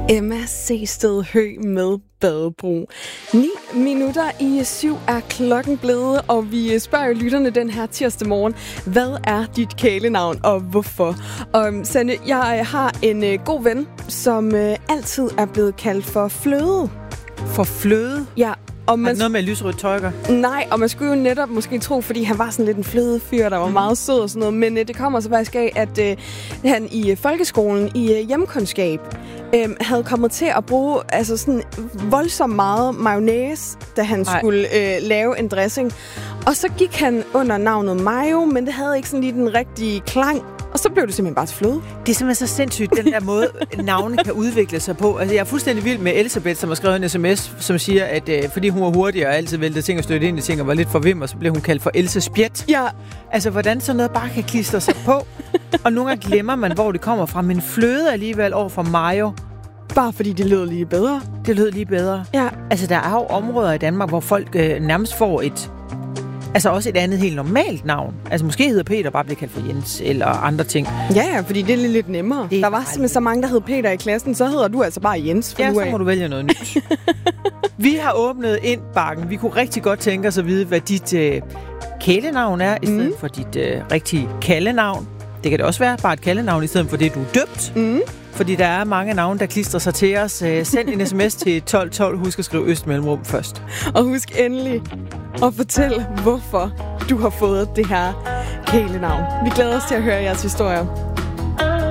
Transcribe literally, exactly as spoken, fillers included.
Emma Sehsted Høgh med Badebro. Ni minutter i syv er klokken blevet, og vi spørger lytterne den her tirsdag morgen, hvad er dit kælenavn, og hvorfor? Og Sanne, jeg har en uh, god ven, som uh, altid er blevet kaldt for Fløde. For Fløde? Ja. Og man, har det noget med lysrødt tøjker? Nej, og man skulle jo netop måske tro, fordi han var sådan lidt en fløde fyr, der var mm. meget sød og sådan noget. Men uh, det kommer så faktisk af, at uh, han i uh, folkeskolen i uh, hjemkundskab uh, havde kommet til at bruge altså sådan voldsomt meget mayonnaise, da han Ej. skulle uh, lave en dressing. Og så gik han under navnet Mayo, men det havde ikke sådan lige den rigtige klang. Og så blev det simpelthen bare til Fløde. Det er simpelthen så sindssygt, den der måde, navne kan udvikle sig på. Altså, jeg er fuldstændig vild med Elisabeth, som har skrevet en sms, som siger, at øh, fordi hun var hurtig og altid væltede ting og støtte ind i ting og var lidt for vim, og så blev hun kaldt for Else Spjæt. Ja. Altså, hvordan sådan noget bare kan klistre sig på. Og nogle gange glemmer man, hvor det kommer fra. Men Fløde alligevel over for Mayo. Bare fordi det lød lige bedre. Det lød lige bedre. Ja. Altså, der er jo områder i Danmark, hvor folk øh, nærmest får et... Altså også et andet helt normalt navn. Altså måske hedder Peter bare bliver kaldt for Jens, eller andre ting. Ja, ja, fordi det er lidt, lidt nemmere. Det der var simpelthen så mange, der hed Peter i klassen, så hedder du altså bare Jens. Ja, så må du vælge noget nyt. Vi har åbnet ind bakken. Vi kunne rigtig godt tænke os at vide, hvad dit øh, kælenavn er, i stedet mm. for dit øh, rigtige kaldenavn. Det kan det også være, bare et kaldenavn, i stedet for det, du er døbt. Mm. Fordi der er mange navne, der klistrer sig til os. Send en sms til tolv tolv. Husk at skrive Østmellemrum først. Og husk endelig at fortælle, hvorfor du har fået det her kælenavn. Vi glæder os til at høre jeres historier.